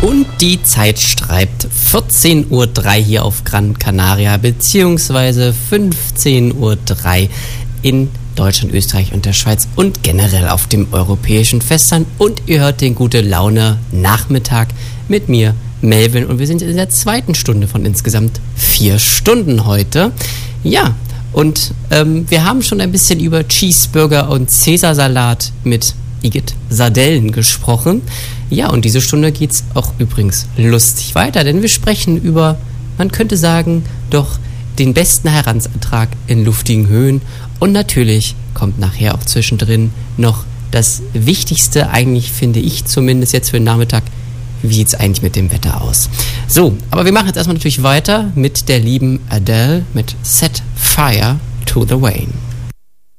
Und die Zeit schreibt 14:03 Uhr hier auf Gran Canaria, beziehungsweise 15:03 Uhr in Deutschland, Österreich und der Schweiz und generell auf dem europäischen Festland. Und ihr hört den Gute-Laune-Nachmittag mit mir, Melvin. Und wir sind in der zweiten Stunde von insgesamt 4 Stunden heute. Ja, und wir haben schon ein bisschen über Cheeseburger und Cäsarsalat mit Igitt Sardellen gesprochen. Ja, und diese Stunde geht's auch übrigens lustig weiter, denn wir sprechen über, man könnte sagen, doch den besten Heiratsantrag in luftigen Höhen. Und natürlich kommt nachher auch zwischendrin noch das Wichtigste, eigentlich finde ich zumindest jetzt für den Nachmittag, wie sieht's eigentlich mit dem Wetter aus? So, aber wir machen jetzt erstmal natürlich weiter mit der lieben Adele mit Set Fire to the Rain.